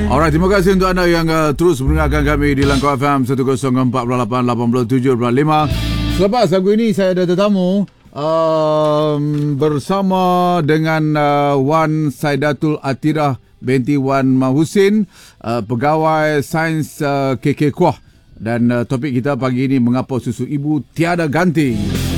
Alright, terima kasih untuk anda yang terus mendengarkan kami di Langkah FM 104.887.5. Selepas lagu ini saya ada tetamu bersama dengan Wan Saidatul Atirah binti Wan Husin, pegawai sains KK Kuah, dan topik kita pagi ini, mengapa susu ibu tiada ganti.